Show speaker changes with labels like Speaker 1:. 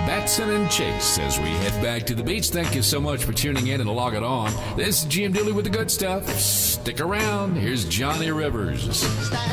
Speaker 1: Matson and Chase as we head back to the beach. Thank you so much for tuning in and logging on. This is GM Dooley with the good stuff. Stick around. Here's Johnny Rivers.